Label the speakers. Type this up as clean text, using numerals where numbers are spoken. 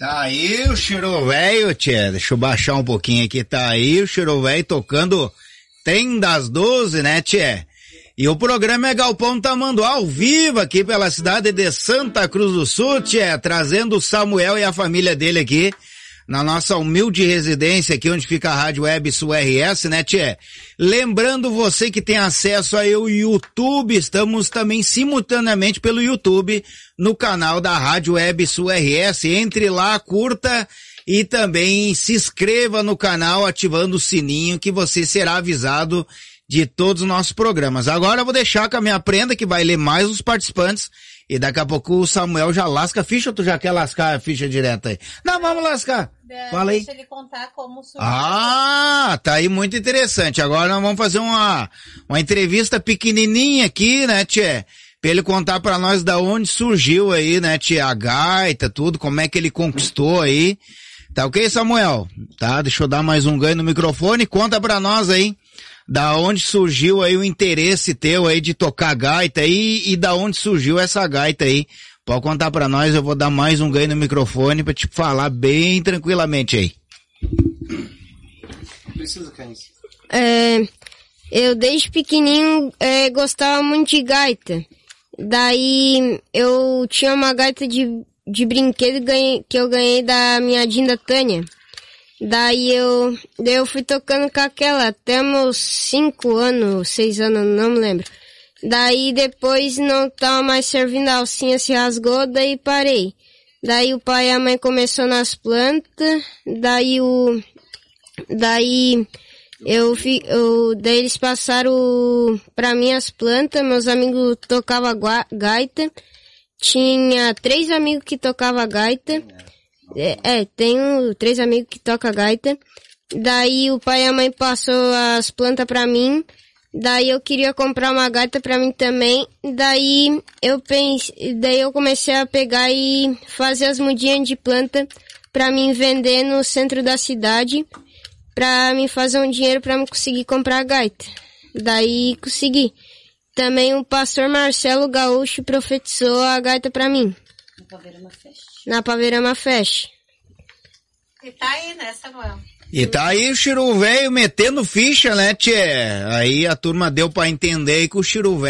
Speaker 1: Tá aí o Chiru Velho, tchê, deixa eu baixar um pouquinho aqui, tá aí o Chiru Velho tocando Trem das 12, né, tchê? E o programa é Galpão Tamanduá, ao vivo aqui pela cidade de Santa Cruz do Sul, tchê, trazendo o Samuel e a família dele aqui, na nossa humilde residência aqui onde fica a Rádio Web Sul RS, né, tchê? Lembrando você que tem acesso aí ao YouTube, estamos também simultaneamente pelo YouTube, no canal da Rádio Web Sul RS, entre lá, curta e também se inscreva no canal ativando o sininho que você será avisado de todos os nossos programas. Agora eu vou deixar com a minha prenda que vai ler mais os participantes e daqui a pouco o Samuel já lasca a ficha ou tu já quer lascar a ficha direta aí? Não, vamos lascar. Fala aí.
Speaker 2: Deixa ele contar como surgiu.
Speaker 1: Ah, tá aí muito interessante. Agora nós vamos fazer uma entrevista pequenininha aqui, né, tchê? Pra ele contar pra nós da onde surgiu aí, né, tchê? A gaita, tudo, como é que ele conquistou aí. Tá ok, Samuel? Tá, deixa eu dar mais um ganho no microfone. Conta pra nós aí. Da onde surgiu aí o interesse teu aí de tocar gaita aí e da onde surgiu essa gaita aí? Pode contar pra nós, eu vou dar mais um ganho no microfone pra te falar bem tranquilamente aí.
Speaker 3: Eu desde pequenininho gostava muito de gaita. Daí eu tinha uma gaita de brinquedo que eu ganhei da minha Dinda Tânia. Daí eu fui tocando com aquela até meus 5 anos, 6 anos, não me lembro. Daí depois não tava mais servindo, a alcinha se rasgou, daí parei. Daí o pai e a mãe começou nas plantas, daí eles passaram pra mim as plantas, meus amigos tocavam gaita. Tinha 3 amigos que tocavam gaita. Tenho 3 amigos que tocam gaita. Daí o pai e a mãe passou as plantas pra mim. Daí eu queria comprar uma gaita pra mim também. Daí eu comecei a pegar e fazer as mudinhas de planta pra mim vender no centro da cidade. Pra mim fazer um dinheiro pra mim conseguir comprar a gaita. Daí consegui. Também o pastor Marcelo Gaúcho profetizou a gaita pra mim. Na Paverama Fest.
Speaker 2: E tá aí, né, Samuel?
Speaker 1: E tá aí o Chiru Velho metendo ficha, né, tchê? Aí a turma deu pra entender aí que o Chiru Velho